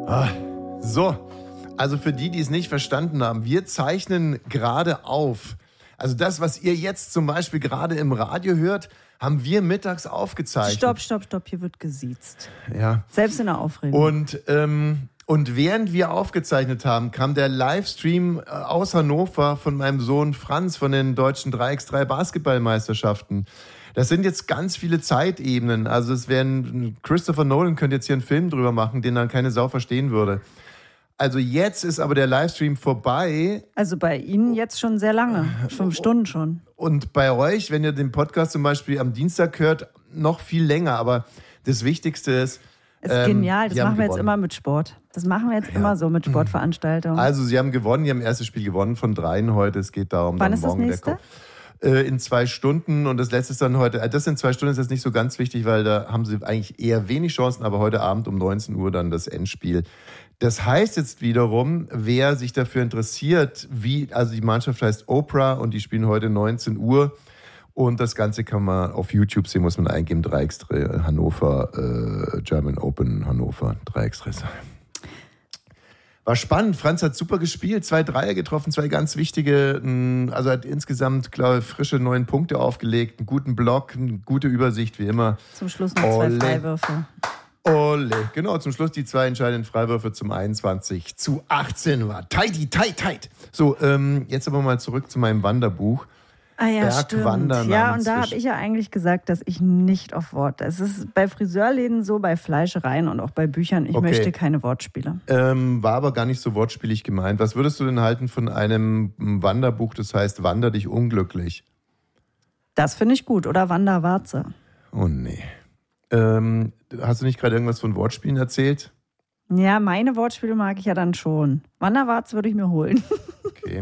So, also für die es nicht verstanden haben, wir zeichnen gerade auf. Also das, was ihr jetzt zum Beispiel gerade im Radio hört, haben wir mittags aufgezeichnet. Stopp, hier wird gesiezt. Ja. Selbst in der Aufregung. Und während wir aufgezeichnet haben, kam der Livestream aus Hannover von meinem Sohn Franz von den deutschen 3x3 Basketballmeisterschaften. Das sind jetzt ganz viele Zeitebenen. Also Christopher Nolan könnte jetzt hier einen Film drüber machen, den dann keine Sau verstehen würde. Also jetzt ist aber der Livestream vorbei. Also bei Ihnen jetzt schon sehr lange, 5 Stunden schon. Und bei euch, wenn ihr den Podcast zum Beispiel am Dienstag hört, noch viel länger. Aber das Wichtigste ist... Ist genial, das machen wir jetzt immer mit Sport. Das machen wir jetzt immer so mit Sportveranstaltungen. Also sie haben gewonnen, die haben das erste Spiel gewonnen von 3 heute. Es geht darum, wann dann ist das morgen nächste? In 2 Stunden und das letzte ist dann heute. Das in 2 Stunden ist jetzt nicht so ganz wichtig, weil da haben sie eigentlich eher wenig Chancen, aber heute Abend um 19 Uhr dann das Endspiel. Das heißt jetzt wiederum, wer sich dafür interessiert, also die Mannschaft heißt Oprah und die spielen heute 19 Uhr und das Ganze kann man auf YouTube sehen, muss man eingeben, 3x3 Hannover, German Open Hannover, 3x3. War spannend, Franz hat super gespielt, 2 Dreier getroffen, 2 ganz wichtige, also hat insgesamt, glaube ich, frische 9 Punkte aufgelegt, einen guten Block, eine gute Übersicht wie immer. Zum Schluss noch 2 Freiwürfe. Ole, genau, zum Schluss die 2 entscheidenden Freiwürfe zum 21:18 war. Tight. So, jetzt aber mal zurück zu meinem Wanderbuch. Ah ja, stimmt. Ja, und da habe ich ja eigentlich gesagt, dass ich nicht auf Wort. Es ist bei Friseurläden so, bei Fleischereien und auch bei Büchern, ich möchte keine Wortspiele. War aber gar nicht so wortspielig gemeint. Was würdest du denn halten von einem Wanderbuch, das heißt Wander dich unglücklich? Das finde ich gut. Oder Wanderwarze. Oh nee. Hast du nicht gerade irgendwas von Wortspielen erzählt? Ja, meine Wortspiele mag ich ja dann schon. Wanderwarze würde ich mir holen. Okay.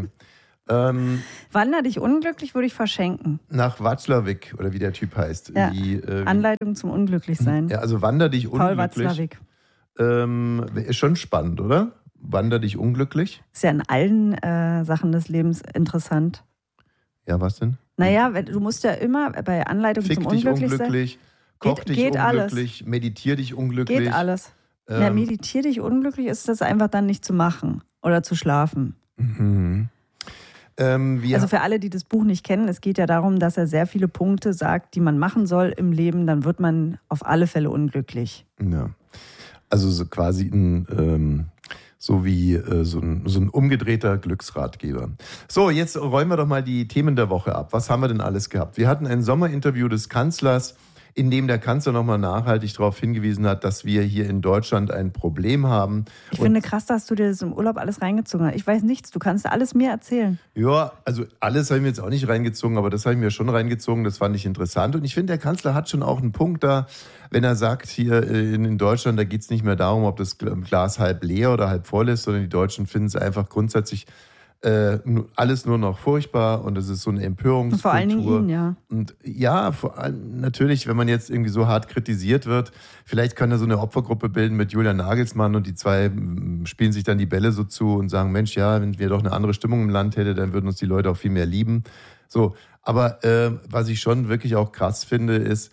Wander dich unglücklich würde ich verschenken. Nach Watzlawick, oder wie der Typ heißt. Ja. Anleitung zum Unglücklichsein. Ja, also Wander dich unglücklich. Paul Watzlawick. Ist schon spannend, oder? Wander dich unglücklich? Ist ja in allen Sachen des Lebens interessant. Ja, was denn? Naja, du musst ja immer bei Anleitung zum Unglücklichsein... Koch dich unglücklich, alles. Meditier dich unglücklich. Geht alles. Meditier dich unglücklich ist das einfach dann nicht zu machen oder zu schlafen. Mhm. Also für alle, die das Buch nicht kennen, es geht ja darum, dass er sehr viele Punkte sagt, die man machen soll im Leben, dann wird man auf alle Fälle unglücklich. Ja, also so quasi so ein umgedrehter Glücksratgeber. So, jetzt räumen wir doch mal die Themen der Woche ab. Was haben wir denn alles gehabt? Wir hatten ein Sommerinterview des Kanzlers, in dem der Kanzler nochmal nachhaltig darauf hingewiesen hat, dass wir hier in Deutschland ein Problem haben. Ich finde krass, dass du dir das im Urlaub alles reingezogen hast. Ich weiß nichts, du kannst alles mir erzählen. Ja, also alles habe ich mir jetzt auch nicht reingezogen, aber das habe ich mir schon reingezogen, das fand ich interessant. Und ich finde, der Kanzler hat schon auch einen Punkt da, wenn er sagt, hier in Deutschland, da geht es nicht mehr darum, ob das Glas halb leer oder halb voll ist, sondern die Deutschen finden es einfach grundsätzlich alles nur noch furchtbar und es ist so eine Empörungskultur. Und vor allen Dingen ihn, ja. Und ja, vor allem natürlich, wenn man jetzt irgendwie so hart kritisiert wird, vielleicht kann er so eine Opfergruppe bilden mit Julian Nagelsmann und die 2 spielen sich dann die Bälle so zu und sagen, Mensch, ja, wenn wir doch eine andere Stimmung im Land hätten, dann würden uns die Leute auch viel mehr lieben. So, aber was ich schon wirklich auch krass finde, ist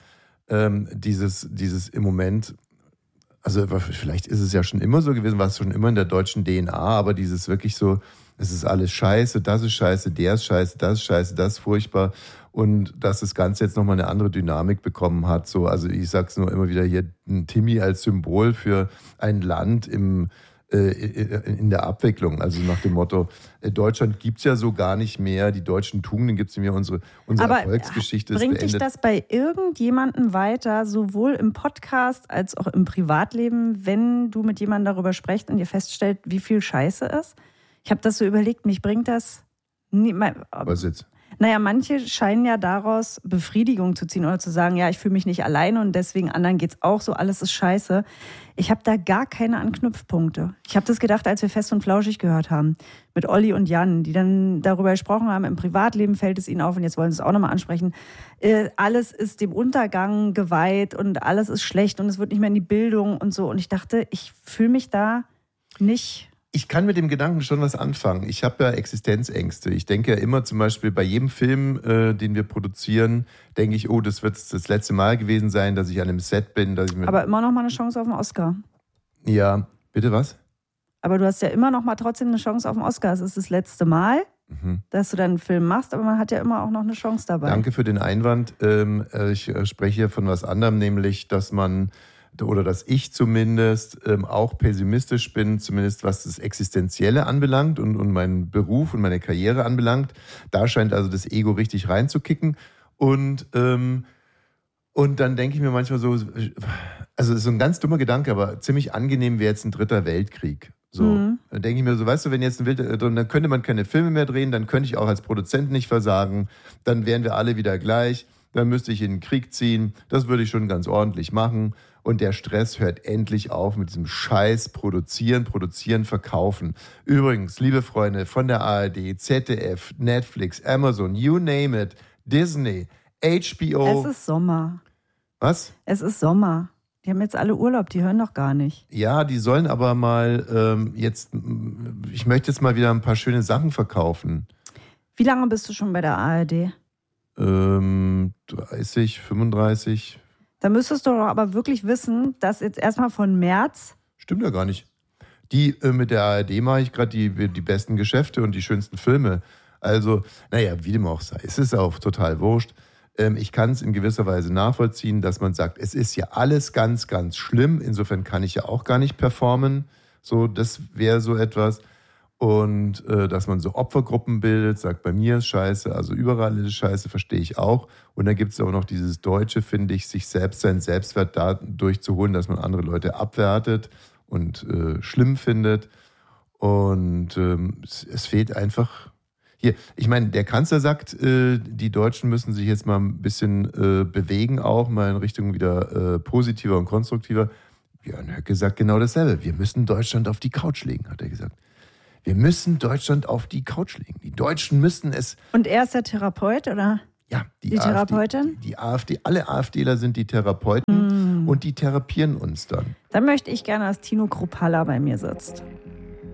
dieses im Moment, also vielleicht ist es ja schon immer so gewesen, war es schon immer in der deutschen DNA, aber dieses wirklich so, es ist alles scheiße, das ist scheiße, der ist scheiße, das ist furchtbar. Und dass das Ganze jetzt nochmal eine andere Dynamik bekommen hat. So, also ich sag's nur immer wieder hier, Timmy als Symbol für ein Land in der Abwicklung. Also nach dem Motto, Deutschland gibt's ja so gar nicht mehr, die deutschen Tugenden gibt's nicht mehr, unsere Erfolgsgeschichte ist beendet. Bringt dich das bei irgendjemandem weiter, sowohl im Podcast als auch im Privatleben, wenn du mit jemandem darüber sprichst und ihr feststellt, wie viel Scheiße ist? Ich habe das so überlegt, mich bringt das nie. Was jetzt? Naja, manche scheinen ja daraus Befriedigung zu ziehen oder zu sagen, ja, ich fühle mich nicht alleine und deswegen anderen geht's auch so, alles ist scheiße. Ich habe da gar keine Anknüpfpunkte. Ich habe das gedacht, als wir Fest und Flauschig gehört haben, mit Olli und Jan, die dann darüber gesprochen haben, im Privatleben fällt es ihnen auf und jetzt wollen sie es auch nochmal ansprechen. Alles ist dem Untergang geweiht und alles ist schlecht und es wird nicht mehr in die Bildung und so. Und ich dachte, ich fühle mich da nicht... Ich kann mit dem Gedanken schon was anfangen. Ich habe ja Existenzängste. Ich denke ja immer zum Beispiel bei jedem Film, den wir produzieren, denke ich, oh, das wird das letzte Mal gewesen sein, dass ich an einem Set bin. Dass ich aber immer noch mal eine Chance auf den Oscar. Ja, bitte was? Aber du hast ja immer noch mal trotzdem eine Chance auf den Oscar. Es ist das letzte Mal, dass du dann einen Film machst, aber man hat ja immer auch noch eine Chance dabei. Danke für den Einwand. Ich spreche hier von was anderem, nämlich, dass ich zumindest auch pessimistisch bin, zumindest was das Existenzielle anbelangt und meinen Beruf und meine Karriere anbelangt. Da scheint also das Ego richtig reinzukicken. Und dann denke ich mir manchmal so, also es ist so ein ganz dummer Gedanke, aber ziemlich angenehm wäre jetzt ein 3. Weltkrieg. So, Dann denke ich mir so, weißt du, wenn jetzt dann könnte man keine Filme mehr drehen, dann könnte ich auch als Produzent nicht versagen, dann wären wir alle wieder gleich, dann müsste ich in den Krieg ziehen, das würde ich schon ganz ordentlich machen und der Stress hört endlich auf mit diesem Scheiß Produzieren, Verkaufen. Übrigens, liebe Freunde von der ARD, ZDF, Netflix, Amazon, you name it, Disney, HBO. Es ist Sommer. Was? Es ist Sommer. Die haben jetzt alle Urlaub, die hören doch gar nicht. Ja, die sollen aber mal ich möchte jetzt mal wieder ein paar schöne Sachen verkaufen. Wie lange bist du schon bei der ARD? 30, 35. Da müsstest du doch aber wirklich wissen, dass jetzt erstmal von März... Stimmt ja gar nicht. Mit der ARD mache ich gerade die besten Geschäfte und die schönsten Filme. Also, naja, wie dem auch sei. Es ist auch total wurscht. Ich kann es in gewisser Weise nachvollziehen, dass man sagt, es ist ja alles ganz, ganz schlimm. Insofern kann ich ja auch gar nicht performen. So, das wäre so etwas. Und dass man so Opfergruppen bildet, sagt, bei mir ist scheiße, also überall ist scheiße, verstehe ich auch. Und dann gibt es aber noch dieses Deutsche, finde ich, sich selbst seinen Selbstwert dadurch zu holen, dass man andere Leute abwertet und schlimm findet. Und es fehlt einfach... Hier, ich meine, der Kanzler sagt, die Deutschen müssen sich jetzt mal ein bisschen bewegen, auch mal in Richtung wieder positiver und konstruktiver. Björn Höcke sagt genau dasselbe. Wir müssen Deutschland auf die Couch legen, hat er gesagt. Wir müssen Deutschland auf die Couch legen. Die Deutschen müssen es... Und er ist der Therapeut, oder? Ja, die Therapeutin? Die AfD, alle AfDler sind die Therapeuten und die therapieren uns dann. Dann möchte ich gerne, dass Tino Kruppalla bei mir sitzt.